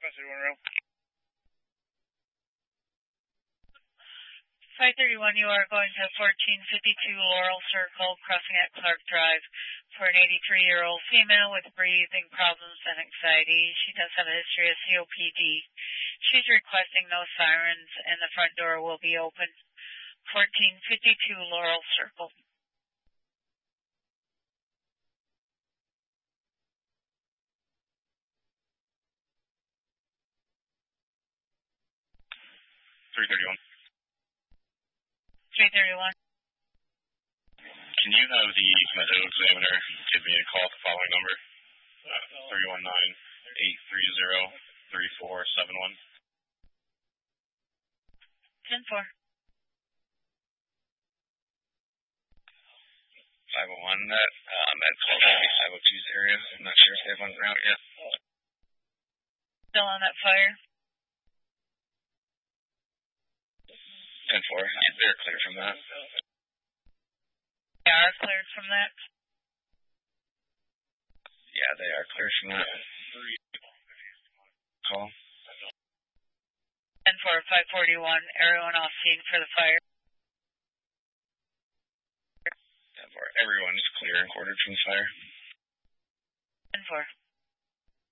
Room. 531, you are going to 1452 Laurel Circle, crossing at Clark Drive, for an 83-year-old female with breathing problems and anxiety. She does have a history of COPD. She's requesting no sirens, and the front door will be open. 1452 Laurel Circle. $331. 331. Can you have the Meadow Examiner give me a call at the following number? 319-830-3471. 10-4. 501, that call to the 502's area. I'm not sure if they've on route yet. Still on that fire? 10-4. They're clear from that. They are cleared from that? Yeah, they are clear from that. Call. 10-4, 541. Everyone off scene for the fire. 10-4. Everyone is clear and quartered from the fire. 10-4.